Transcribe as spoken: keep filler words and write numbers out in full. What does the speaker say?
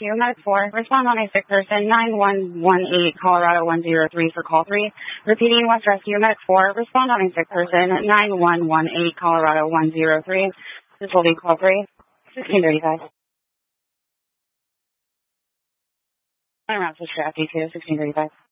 Rescue Med four. Respond on a sick person, nine one one eight, Colorado one zero three for call three. Repeating, West Rescue Med four. Respond on a sick person, nine one one eight, Colorado one zero three. This will be call three, sixteen thirty-five. I'm around switch to F D two, sixteen thirty-five.